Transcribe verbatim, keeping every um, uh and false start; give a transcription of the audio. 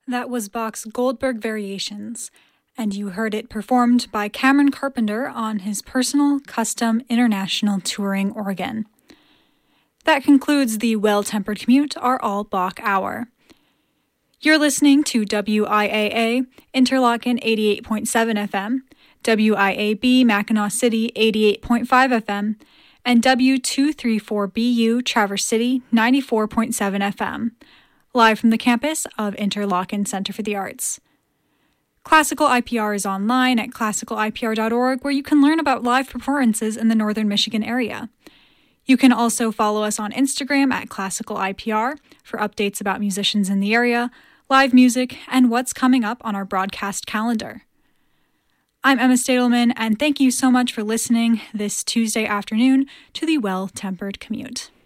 That was Bach's Goldberg Variations, and you heard it performed by Cameron Carpenter on his personal, custom, international touring organ. That concludes the Well-Tempered Commute, our all-Bach hour. You're listening to W I A A, Interlochen eighty-eight point seven F M, W I A B, Mackinac City eighty-eight point five F M, and W two thirty-four B U, Traverse City ninety-four point seven F M, live from the campus of Interlochen Center for the Arts. Classical I P R is online at classical I P R dot org, where you can learn about live performances in the northern Michigan area. You can also follow us on Instagram at classical I P R for updates about musicians in the area, live music, and what's coming up on our broadcast calendar. I'm Emma Stadelman, and thank you so much for listening this Tuesday afternoon to the Well-Tempered Commute.